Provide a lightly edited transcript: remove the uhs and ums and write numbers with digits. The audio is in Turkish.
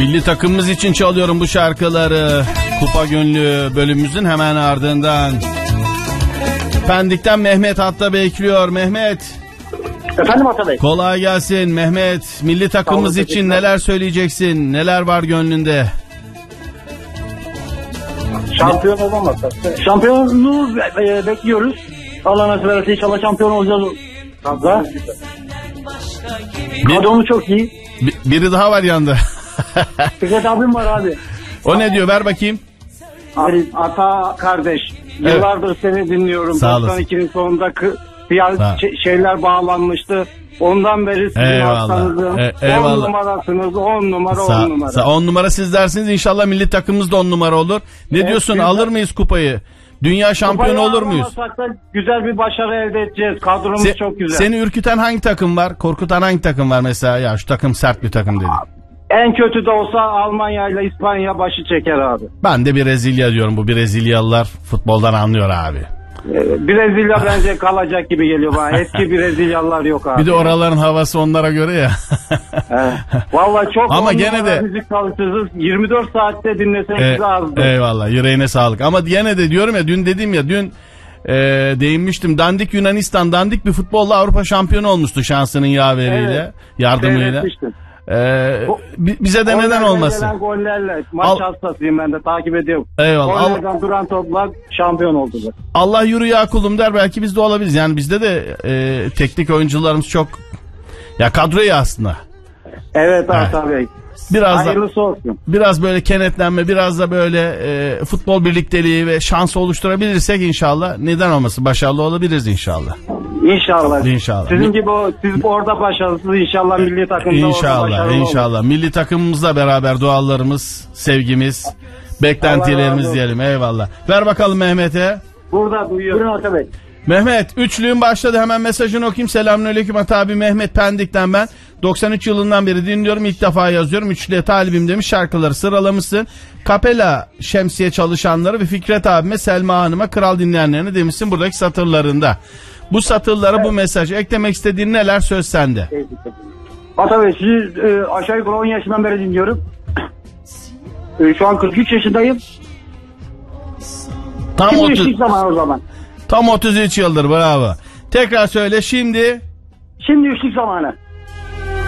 Milli takımımız için çalıyorum bu şarkıları. Kupa Gönlü bölümümüzün hemen ardından. Pendik'ten Mehmet hatta bekliyor. Mehmet. Efendim Ata Bey. Kolay gelsin Mehmet. Milli takımımız için neler söyleyeceksin? Neler var gönlünde? Şampiyon olamazsa. Şampiyonluğu bekliyoruz. Allah nasip ederse inşallah şampiyon olacağız. Kadromuz çok iyi. Biri daha var yanında. Fikret abim var abi. O ne diyor? Ver bakayım. Abi, Ata kardeş. Yıllardır seni dinliyorum. 92'nin sonunda şeyler bağlanmıştı. Ondan beri sizin hastanızın 10 numarasınız. 10 numara. 10 numara siz dersiniz. İnşallah milli takımımız da 10 numara olur. Ne diyorsun? Alır mıyız kupayı? Dünya şampiyonu olur muyuz? Da güzel bir başarı elde edeceğiz. Kadromuz çok güzel. Seni ürküten hangi takım var? Korkutan hangi takım var mesela? Ya şu takım sert bir takım dedi. En kötü de olsa Almanya ile İspanya başı çeker abi. Ben de Brezilya diyorum. Bu Brezilyalılar futboldan anlıyor abi. Brezilya bence kalacak gibi geliyor bana. Eski Brezilyalılar yok abi. Bir de oraların havası onlara göre ya. Vallahi çok. Ama gene de müzik çalışırız. 24 saatte dinlesek bize azdı. Eyvallah, yüreğine sağlık. Ama gene de diyorum ya, dün dedim ya, değinmiştim. Dandik Yunanistan, dandik bir futbolla Avrupa şampiyonu olmuştu şansının yaveriyle, yardımıyla. Bize de neden olmasın? Gollerle maç hastasıyım, ben de takip ediyorum. Eyvallah. Gollerden duran toplar şampiyon oldular. Allah yürü ya kulum der, belki biz de olabiliriz. Yani bizde de teknik oyuncularımız çok, ya kadroyu aslında. Evet tabii. Hayırlısı olsun. Biraz böyle kenetlenme, biraz da böyle futbol birlikteliği ve şans oluşturabilirsek inşallah, neden olmasın, başarılı olabiliriz inşallah. İnşallah. Sizin gibi siz orada başarısız, inşallah milli takımda orada başarılı İnşallah. Olur. Milli takımımızla beraber dualarımız, sevgimiz, beklentilerimiz diyelim. Eyvallah. Ver bakalım Mehmet'e. Burada duyuyorum. Buyurun Ata Bey. Mehmet, üçlüğün başladı, hemen mesajını okuyayım. Selamünaleyküm Ata abi, Mehmet Pendik'ten ben. 93 yılından beri dinliyorum, ilk defa yazıyorum. Üçlüye talibim demiş, şarkıları sıralamışsın. Kapela şemsiye çalışanları ve Fikret abime, Selma Hanım'a, kral dinleyenlerine demişsin buradaki satırlarında. Bu satırlara bu mesajı eklemek istediğin neler, söz sende. Ata Bey, sizi aşağı yukarı 10 yaşından beri dinliyorum. Şu an 43 yaşındayım. Tam 30 zaman o zaman. Tam 33 yıldır, bravo. Tekrar söyle şimdi. Şimdi üçlük zamanı.